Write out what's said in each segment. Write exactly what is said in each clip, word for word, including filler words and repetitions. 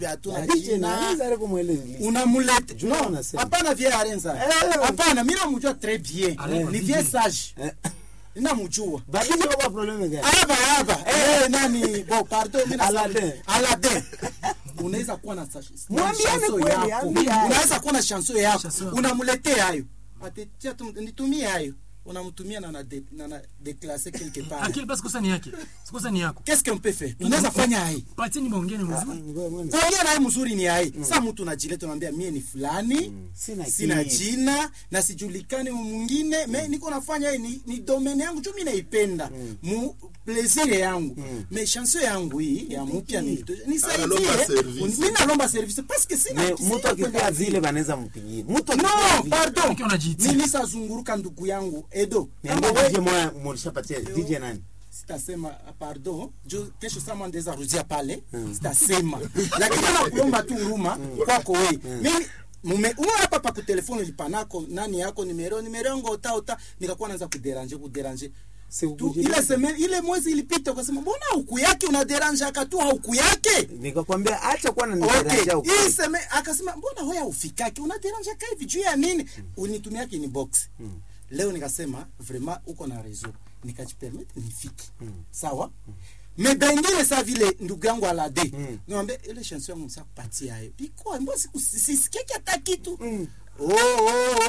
hatuna D J jina. nani zare kumwele. Unamuleta. Juna No, wanasema. hapana vie Arenza. Hapana, mimi namjua très bien. Ni vie sage. Ninamjua. Badiji kwa probleme gani? Aba aba. Eh nani? Bon, pardon, mimi Aladdin. Aladdin. Unaweza kuwa na Mwambiane chanson kweli, yako. ambia. Unaweza kuwa na chanson yako. Unamletea hayo. Atetia nitumie hayo. Unamtumia na na de, na, na déclasser quelque part. Akili basi kosa ni yake. Kosa ni yako. Qu'est-ce qu'on peut faire? Unaweza fanya hai. Pateni maongeni mzuri. Kuongea naye mzuri ni hai. Sasa mtu unajileta unamwambia mie ni fulani, mm. sina, sina jina na sijulikani mwingine, mm. me niko nafanya hii ni, ni domaine yangu tu mimi naipenda. Mm. Mu plaisir yangu. Mm. Me chanson yangu hii ya mpya ni nisaidie. Mimi naomba service parce que sina mtu akikaa vile banaweza mpigie. Mtu no, pardon. Mimi nisazunguruka ndugu yangu Edo. D J moja mlishapatia D J nani? Sitasema pardon, jo kesho sama ndeza rudia pale, mm. sitasema. Lakini na kuomba tu huruma kwako wewe. Mimi mume umo hapa pa ku telefone lipanako nani yako numero numero yangu ota ota nikakuwa naanza kuderanger kuderanger. Tu, ile semaine ile mwezi ilipita ukasema mbona huku yake una deranger akatu huku yake? Nikakwambia acha kwa na deranger huku. Hii semaine akasema mbona hoya ufikaki una deranger kai vitu ya nini? Mm. Unitumia yake ni box. Mm. Leo nikasema vraiment uko na raison. Nikajipermete nifiki. Mm. Sawa? Mm. Mais bengine sa vile ndugu yangu Aladdin. Mm. Niambia ile chanson yangu msa kupatia hayo. Biko mbona sisikie hata kitu. Mm. Oh, oh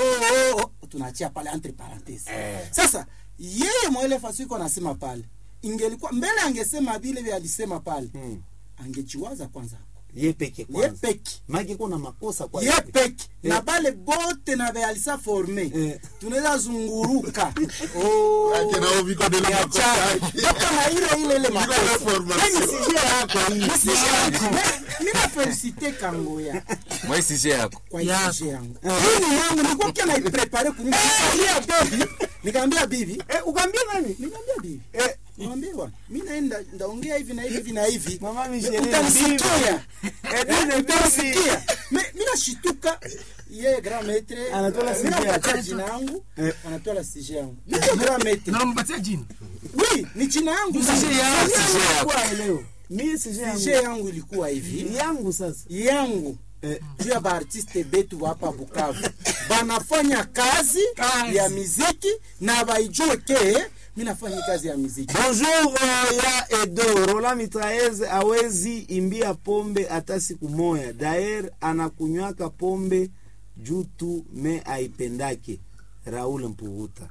oh oh oh tunaachia pale entre parenthèses. Eh. Sasa yeye mwele fasi iko anasema pale. Ingelikuwa mbele angesema vile vile alisema pale. Mm. Angejiwaza kwanza. Ye peke kwanza. Ye peke. Maki kuna makosa kwa ye peke. Na bale bote na be alisa forme. Eh. Tunaweza zunguruka. Oh. Yake na oviko de la makosa. Baka na ile ile ile makosa. Mimi sije yako. Mimi sije yako. Mimi na felicite Kangoya. Moi sije yako. Kwa sije yangu. Mimi yangu nilikuwa kia na prepare kunimsalia baby. Nikamwambia bibi, eh ukamwambia nani? Nikamwambia bibi. Eh nikamwambia bwana, mimi naenda ndaongea hivi na hivi hivi na hivi. Mama Michelle. Utanisikia. Eh ndio utanisikia. Mimi nashituka yeye grand maître anatola sije jina yangu, anatola sije yangu. Grand maître. Na mpatia jina. Oui, ni jina yangu sije yangu. Kwa leo. Mimi sije yangu. Sije yangu ilikuwa hivi. Yangu sasa. Yangu. Eh, juu ba artiste betu hapa Bukavu banafanya kazi, kazi ya muziki na baijue ke mimi nafanya kazi ya muziki. Bonjour uh, ya Edo Roland Mitraez awezi imbia pombe hata siku moja. Daer anakunywaka pombe juu tu me aipendake. Raoul Mpuruta.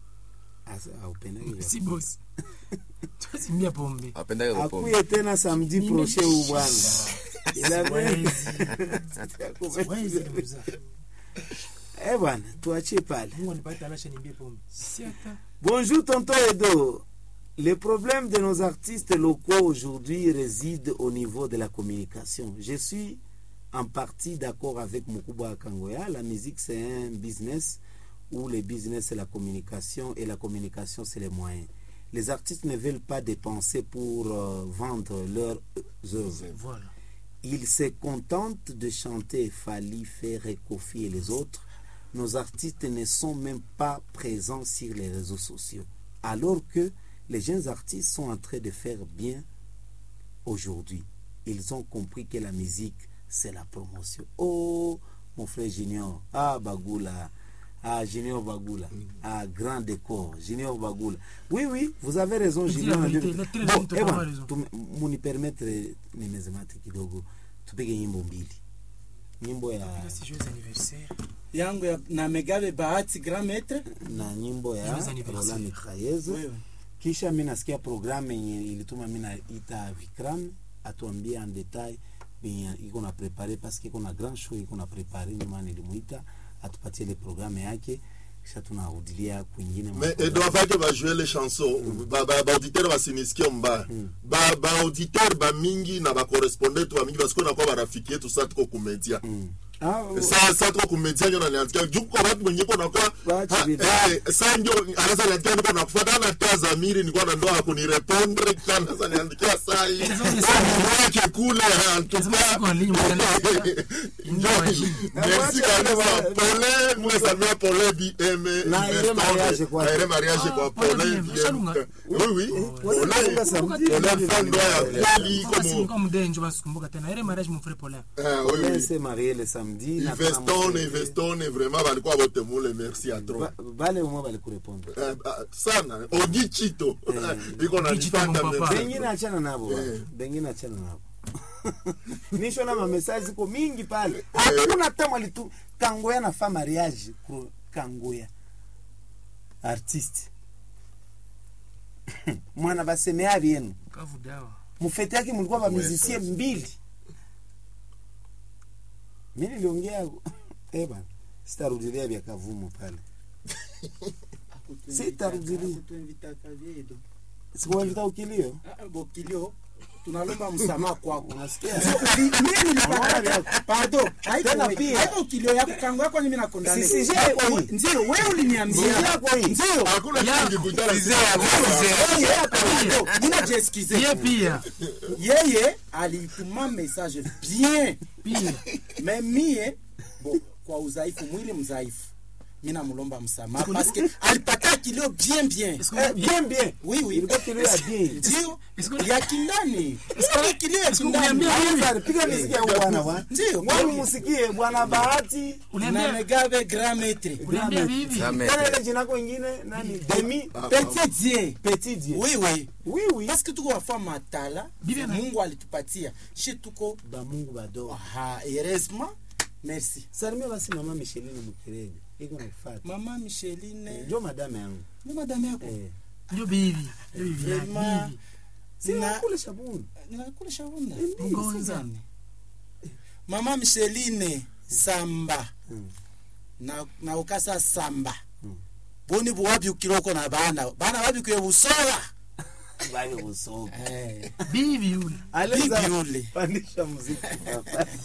Asa aupendake. Si boss. Tusimbia pombe. Apendake pombe. Akuye tena samedi prochain u bwana. Eh bwana, tuachie pale. Bonjour tonton Edo. Le problème de nos artistes locaux aujourd'hui réside au niveau de la communication. Je suis en partie d'accord avec Mukubwa Kangoya. La musique c'est un business où le business c'est la communication et la communication c'est les moyens. Les artistes ne veulent pas dépenser pour euh, vendre leurs œuvres. Voilà. Ils se contentent de chanter Fali, Ferre, Kofi et les autres. Nos artistes ne sont même pas présents sur les réseaux sociaux. Alors que les jeunes artistes sont en train de faire bien aujourd'hui. Ils ont compris que la musique, c'est la promotion. Oh, mon frère Junior. Ah, Bagoula. Ah, Junior Bagoula. Ah, grand décor. Junior Bagoula. Oui, oui, vous avez raison, Junior. Bon, Ewan, muni permettre nimezemate kidogo. Tupige nyimbo mbili. Nyimbo ya yangu ya na Megabe Bahati Grand Maître na nyimbo ya Roland Mitraez. Kisha mimi nasikia programu yenye ilituma mimi naita Vikram atuambie en detail bien iko na préparer parce que kuna grand show iko na préparer nyuma nilimuita atupatie le programme yake kisha tunarudilia kwingine. Mais et doit pas va jouer les chansons ba ba auditeur va sinisikia mba ba ba auditeur ba mingi na ba correspondant wa mingi parce qu'on a quoi ba rafiki yetu sasa tuko kumedia Ah, Sa sa trop comédien yo na niandikia. Juu kwa watu wenye kwa kwa. Wacha ha, bidii. Eh, sa ndio anaweza niandikia niko na kufuata na kaza miri nilikuwa na ndoa kunirepondre kana sasa niandikia saa hii. Yake kule antupa. Merci kabisa. Pole, mwesamia pole bi eme. Na ile mariage kwa. Na ile mariage kwa pole. Oui oui. Pole samedi. Pole fando ya kweli Comme comme mdenjo basikumbuka tena ile mariage mon frère Paulin. Ah oui On oui. s'est marié le samedi. na Investone, kama- investone vraiment balikuwa wote mule merci à trop. Ba- Bale umwe bali kurepondre. Eh, ah, sana ogi chito iko na Ogi Chito, nifanda mon papa. meme. Bengine achana nabo bwana. Eh. Bengine achana nabo. Nisho na mamesaji ziko mingi pale. Hakuna tema litu Kangoya na fa mariage ku Kangoya. Artiste. Mwana basemea bienu. Kavu dawa. Mufete yake mlikuwa ba musicien mbili. Mimi niliongea eh bana. Sitarudilia vya Kavumu pale. Sitarudilia. Sikuwa vitao kilio. Bokilio tunalomba msamaha kwako. Unasikia? Mimi nilipata pardon, Tena haiko pia. haiko kilio yako kango yako mimi nakondana. Si, si, si, haiko hii. Ndio wewe uliniambia. Yako hii. Ndio. Hakuna kingi kutana Nina jeskize. Yeye pia. Yeye alituma message bien. Pia. Mais mie bon kwa udhaifu mwili mdhaifu. Mimi namlomba msamaha parce que alipata kilio bien bien. Eh, bien bien. Oui oui. Ilikuwa kilio ya bien. Ndio. Est-ce que- Ya kindani. Ilikuwa kilio ya kindani. Uniambia mimi. Sasa piga muziki ya bwana bwana. Ndio. Mwani musikie bwana Bahati. Na Uniambia Megabe Grand Maître. uniambia vivi. Tena ile jina lako ingine nani? Demi Petit Dieu. Petit Dieu. Oui oui. Oui oui. Parce que tuko wafa matala. Bibi na- Mungu alitupatia. Shi tuko Ba Mungu bado. ah heureusement. Merci. Salimia basi mama Micheline Mukirege. Iko nakufuata. Mama Micheline. Ndio madame yangu. Ni madame yako. Eh. Ndio bibi. Ndio bibi. Vraiment. Bibi. Sina Na- kule shabuni. Ninakula shavunda. Mgonza. Mama Micheline Samba. Mm. Na na ukasa Samba. Boni buwapi ukiloko na bana. Bana wapi kuye busora. Bali usoga. Eh. Bibi yule. Aleza Bibi yule. pandisha muziki.